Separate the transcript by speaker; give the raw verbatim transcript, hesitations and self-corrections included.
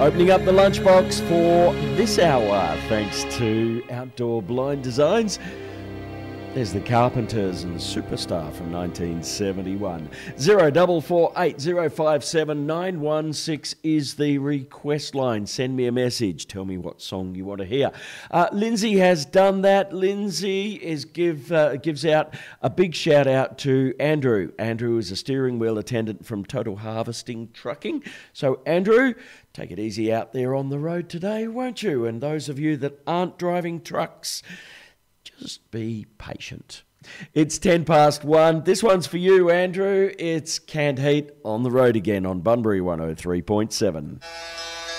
Speaker 1: Opening up the lunchbox for this hour, thanks to Outdoor Blind Designs. There's the Carpenters and Superstar from nineteen seventy-one. Zero double four eight zero five seven nine one six is the request line. Send me a message. Tell me what song you want to hear. Uh, Lindsay has done that. Lindsay is give uh, gives out a big shout out to Andrew. Andrew is a steering wheel attendant from Total Harvesting Trucking. So Andrew, take it easy out there on the road today, won't you? And those of you that aren't driving trucks, just be patient. It's ten past one. This one's for you, Andrew. It's Canned Heat on the road again on Bunbury one oh three point seven.